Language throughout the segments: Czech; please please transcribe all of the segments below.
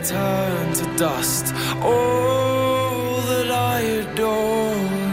turn to dust. All that I adored.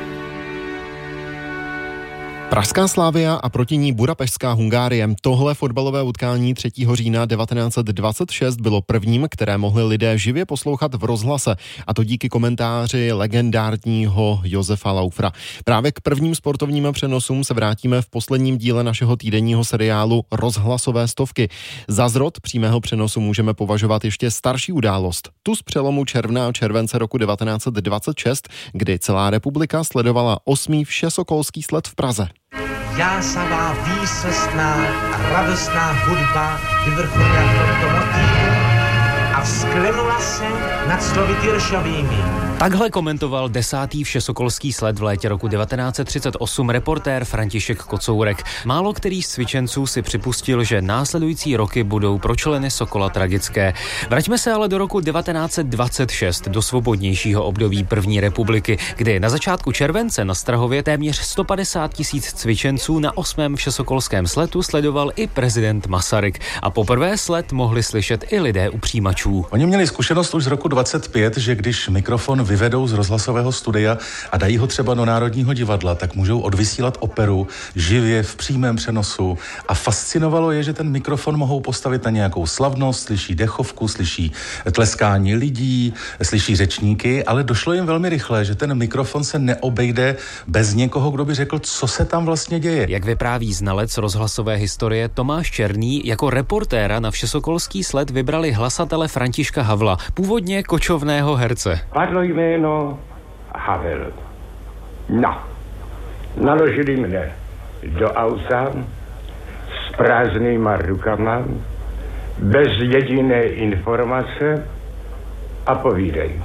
Pražská Slavia a proti ní Budapeštská Hungárie. Tohle fotbalové utkání 3. října 1926 bylo prvním, které mohli lidé živě poslouchat v rozhlase, a to díky komentáři legendárního Josefa Laufera. Právě k prvním sportovním přenosům se vrátíme v posledním díle našeho týdenního seriálu Rozhlasové stovky. Za zrod přímého přenosu můžeme považovat ještě starší událost. Tu z přelomu června a července roku 1926, kdy celá republika sledovala 8. všesokolský slet v Praze. Jásavá, výsostná a radostná hudba vyvrcholila tomto motívu a vzklenula se nad slovy Tyršovými. Takhle komentoval 10. všesokolský slet v létě roku 1938 reportér František Kocourek. Málo který z cvičenců si připustil, že následující roky budou pro členy Sokola tragické. Vraťme se ale do roku 1926, do svobodnějšího období první republiky, kdy na začátku července na Strahově téměř 150 000 cvičenců na 8. všesokolském sletu sledoval i prezident Masaryk. A poprvé slet mohli slyšet i lidé u přijímačů. Oni měli zkušenost už z roku 25, že když mikrofon vyvedou z rozhlasového studia a dají ho třeba do Národního divadla, tak můžou odvysílat operu živě v přímém přenosu. A fascinovalo je, že ten mikrofon mohou postavit na nějakou slavnost, slyší dechovku, slyší tleskání lidí, slyší řečníky, ale došlo jim velmi rychle, že ten mikrofon se neobejde bez někoho, kdo by řekl, co se tam vlastně děje. Jak vypráví znalec rozhlasové historie Tomáš Černý, jako reportéra na všesokolský slet vybrali hlasatele Františka Havla, původně kočovného herce. Padlo jméno Havel. No, naložili mne do auta s prázdnýma rukama, bez jediné informace a povídej.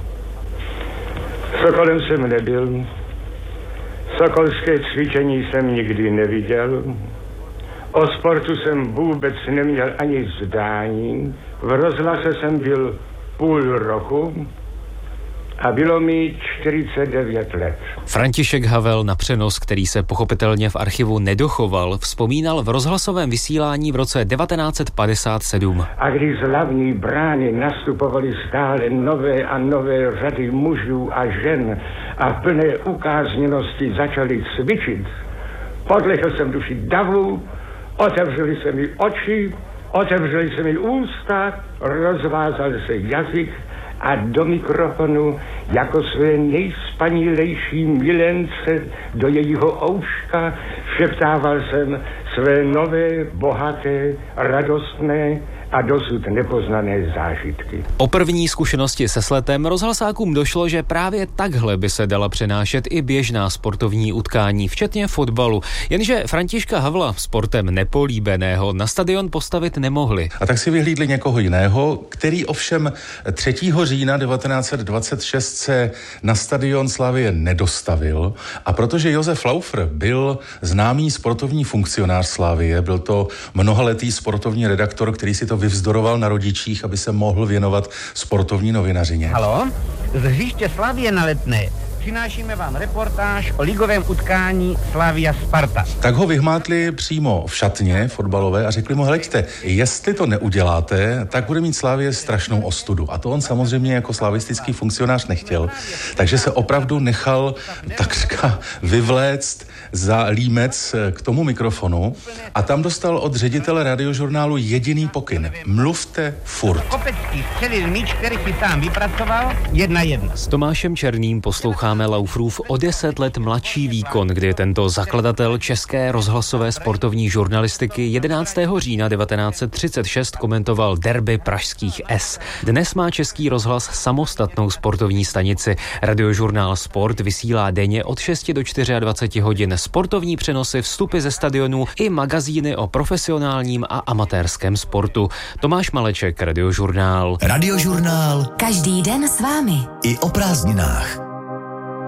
Sokolem jsem nebyl, sokolské cvičení jsem nikdy neviděl, o sportu jsem vůbec neměl ani zdání, v rozhlase jsem byl půl roku a bylo mi 49 let. František Havel na přenos, který se pochopitelně v archivu nedochoval, vzpomínal v rozhlasovém vysílání v roce 1957. A když z hlavní brány nastupovaly stále nové a nové řady mužů a žen a v plné ukázněnosti začali cvičit, podlechl jsem duši davu, otevřeli se mi oči, otevřeli se mi ústa, rozvázal se jazyk a do mikrofonu jako své nejspanilejší milence do jejího ouška šeptával jsem své nové, bohaté, radostné a dosud nepoznané zážitky. Po první zkušenosti se sletem rozhlasákům došlo, že právě takhle by se dala přenášet i běžná sportovní utkání, včetně fotbalu. Jenže Františka Havla, sportem nepolíbeného, na stadion postavit nemohli. A tak si vyhlídli někoho jiného, který ovšem 3. října 1926 se na stadion Slavie nedostavil. A protože Josef Laufer byl známý sportovní funkcionář Slavie, byl to mnohaletý sportovní redaktor, který si to vyvzdoroval na rodičích, aby se mohl věnovat sportovní novinařině. Haló? Z hřiště Slavie na Letné přinášíme vám reportáž o ligovém utkání Slavia Sparta. Tak ho vyhmátli přímo v šatně fotbalové a řekli mu, hleďte, jestli to neuděláte, tak bude mít Slavie strašnou ostudu. A to on samozřejmě jako slavistický funkcionář nechtěl. Takže se opravdu nechal takřka vyvléct za límec k tomu mikrofonu a tam dostal od ředitele radiožurnálu jediný pokyn. Mluvte furt. Kopecký střelil míč, který si sám vypracoval, 1-1. S Tomášem Černým posloucháme Lauferův o 10 let mladší výkon, kdy tento zakladatel české rozhlasové sportovní žurnalistiky 11. října 1936 komentoval derby pražských S. Dnes má Český rozhlas samostatnou sportovní stanici. Radiožurnál Sport vysílá denně od 6 do 24 hodin sportovní přenosy, vstupy ze stadionů i magazíny o profesionálním a amatérském sportu. Tomáš Maleček, Radiožurnál. Radiožurnál. Každý den s vámi. I o prázdninách.